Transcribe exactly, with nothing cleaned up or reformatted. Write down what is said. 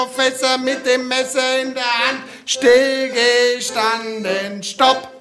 Professor mit dem Messer in der Hand, stillgestanden, stopp!